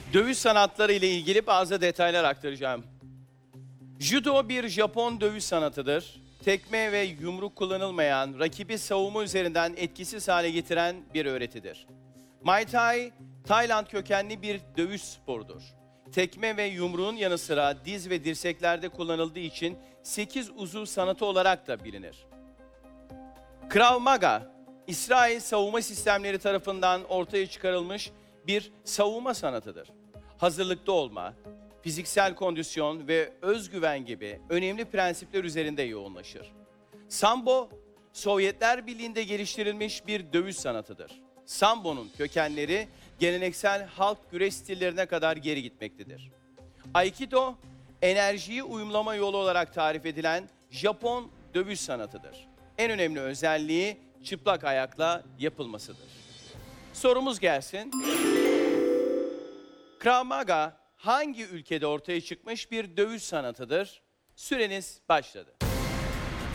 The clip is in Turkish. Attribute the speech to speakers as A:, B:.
A: Dövüş sanatları ile ilgili bazı detaylar aktaracağım. Judo bir Japon dövüş sanatıdır. Tekme ve yumruk kullanılmayan, rakibi savunma üzerinden etkisiz hale getiren bir öğretidir. Muay Thai, Tayland kökenli bir dövüş sporudur. Tekme ve yumruğun yanı sıra diz ve dirseklerde kullanıldığı için 8 uzuv sanatı olarak da bilinir. Krav Maga, İsrail savunma sistemleri tarafından ortaya çıkarılmış bir savunma sanatıdır. Hazırlıklı olma, fiziksel kondisyon ve özgüven gibi önemli prensipler üzerinde yoğunlaşır. Sambo, Sovyetler Birliği'nde geliştirilmiş bir dövüş sanatıdır. Sambo'nun kökenleri geleneksel halk güreş stillerine kadar geri gitmektedir. Aikido, enerjiyi uyumlama yolu olarak tarif edilen Japon dövüş sanatıdır. En önemli özelliği çıplak ayakla yapılmasıdır. Sorumuz gelsin. Krav Maga hangi ülkede ortaya çıkmış bir dövüş sanatıdır? Süreniz başladı.